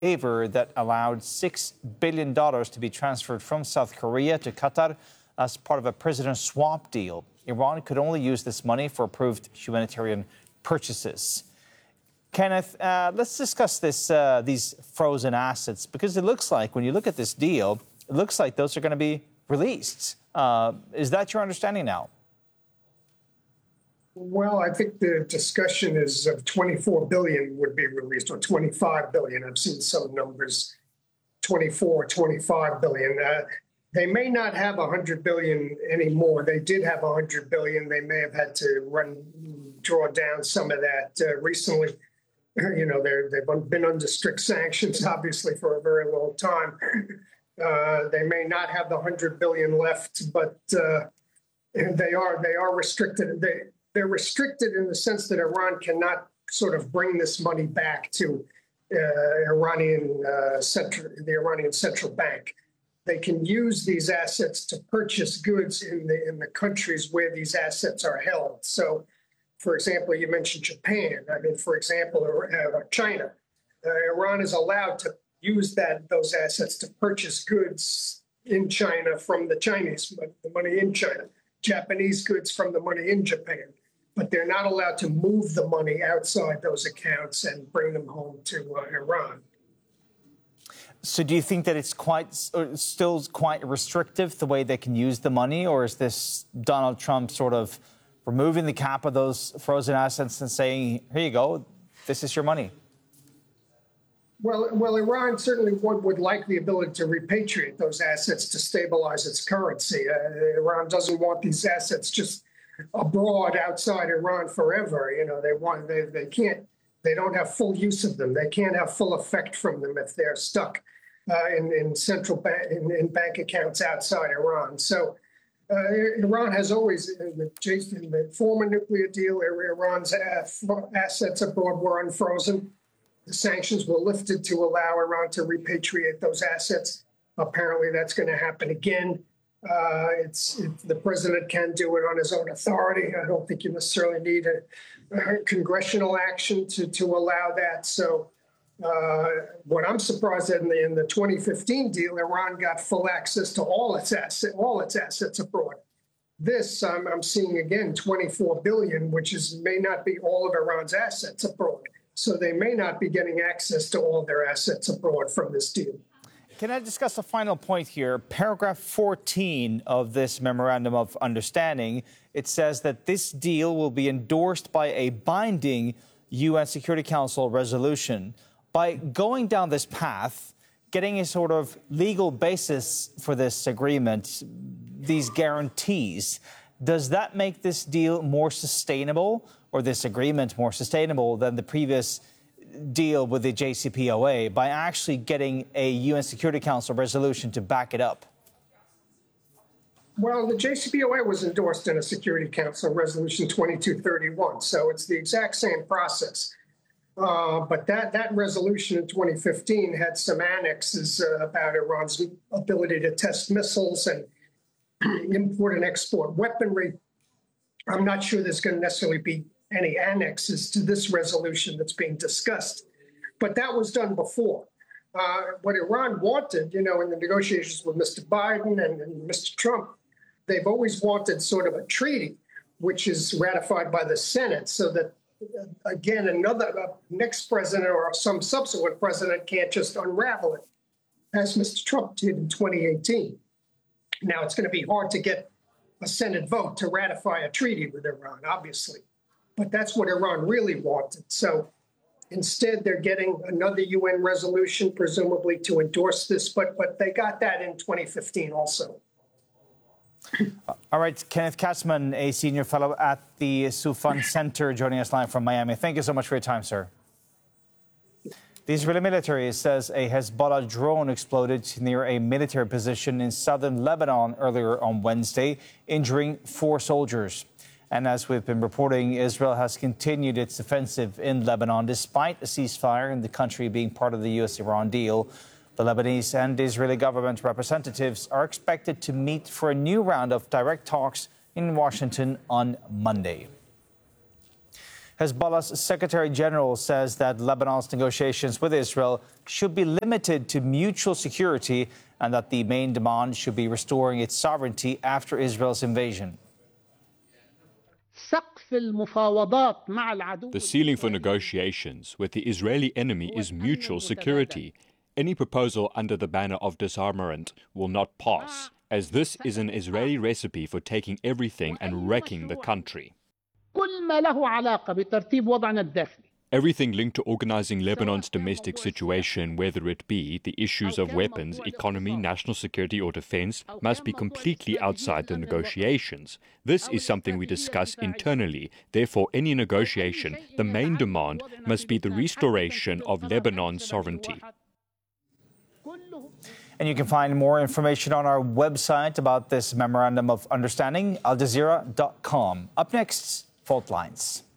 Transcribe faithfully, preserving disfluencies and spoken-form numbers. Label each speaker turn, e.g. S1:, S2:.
S1: waiver that allowed six billion dollars to be transferred from South Korea to Qatar as part of a prisoner swap deal. Iran could only use this money for approved humanitarian purchases. Kenneth, uh, let's discuss this, uh, these frozen assets, because it looks like when you look at this deal, it looks like those are going to be released. Uh, is that your understanding now?
S2: Well, I think the discussion is of twenty-four billion would be released, or twenty-five billion. I've seen some numbers, twenty-four, twenty-five billion. Uh, they may not have one hundred billion anymore. They did have one hundred billion. They may have had to run, draw down some of that uh, recently. You know, they're, they've been under strict sanctions, obviously, for a very long time. Uh, they may not have the one hundred billion left, but uh, they are they are restricted. They, they're restricted in the sense that Iran cannot sort of bring this money back to uh, Iranian uh, central, the Iranian central bank. They can use these assets to purchase goods in the in the countries where these assets are held. So, for example, you mentioned Japan. I mean, for example, uh, China. Uh, Iran is allowed to use that those assets to purchase goods in China from the Chinese, the money in China, Japanese goods from the money in Japan. But they're not allowed to move the money outside those accounts and bring them home to uh, Iran.
S1: So do you think that it's quite still quite restrictive the way they can use the money, or is this Donald Trump sort of removing the cap of those frozen assets and saying, here you go, this is your money?
S2: Well, well, Iran certainly would, would like the ability to repatriate those assets to stabilize its currency. Uh, Iran doesn't want these assets just abroad outside Iran forever. You know, they want they, they can't they don't have full use of them. They can't have full effect from them if they're stuck uh, in, in central bank in, in bank accounts outside Iran. So uh, Iran has always, in the, in the former nuclear deal, Iran's assets abroad were unfrozen. The sanctions were lifted to allow Iran to repatriate those assets. Apparently, that's going to happen again. Uh, it's it, the president can do it on his own authority. I don't think you necessarily need a, a congressional action to to allow that. So, uh, what I'm surprised at in the, in the twenty fifteen deal, Iran got full access to all its asset, all its assets abroad. This um, I'm seeing again twenty-four billion, which is may not be all of Iran's assets abroad. So they may not be getting access to all their assets abroad from this deal.
S1: Can I discuss a final point here? Paragraph fourteen of this Memorandum of Understanding, it says that this deal will be endorsed by a binding U N Security Council resolution. By going down this path, getting a sort of legal basis for this agreement, these guarantees, does that make this deal more sustainable, or this agreement more sustainable than the previous deal with the J C P O A, by actually getting a U N Security Council resolution to back it up?
S2: Well, the J C P O A was endorsed in a Security Council Resolution twenty-two thirty-one, so it's the exact same process. Uh, but that, that resolution in twenty fifteen had some annexes uh, about Iran's ability to test missiles and import and export weaponry. I'm not sure there's going to necessarily be any annexes to this resolution that's being discussed. But that was done before. Uh, what Iran wanted, you know, in the negotiations with Mister Biden and, and Mister Trump, they've always wanted sort of a treaty, which is ratified by the Senate, so that, uh, again, another uh, next president or some subsequent president can't just unravel it, as Mister Trump did in twenty eighteen. Now, it's going to be hard to get a Senate vote to ratify a treaty with Iran, obviously. But that's what Iran really wanted. So instead, they're getting another U N resolution, presumably to endorse this. But but they got that in twenty fifteen also.
S1: All right, Kenneth Katzman, a senior fellow at the Soufan Center, joining us live from Miami. Thank you so much for your time, sir. The Israeli military says a Hezbollah drone exploded near a military position in southern Lebanon earlier on Wednesday, injuring four soldiers. And as we've been reporting, Israel has continued its offensive in Lebanon, despite a ceasefire in the country being part of the U S Iran deal. The Lebanese and Israeli government representatives are expected to meet for a new round of direct talks in Washington on Monday. Hezbollah's Secretary General says that Lebanon's negotiations with Israel should be limited to mutual security and that the main demand should be restoring its sovereignty after Israel's invasion.
S3: The ceiling for negotiations with the Israeli enemy is mutual security. Any proposal under the banner of disarmament will not pass, as this is an Israeli recipe for taking everything and wrecking the country. Everything linked to organizing Lebanon's domestic situation, whether it be the issues of weapons, economy, national security or defense, must be completely outside the negotiations. This is something we discuss internally. Therefore, any negotiation, the main demand must be the restoration of Lebanon's sovereignty.
S1: And you can find more information on our website about this Memorandum of Understanding, al jazeera dot com. Up next, Fault Lines.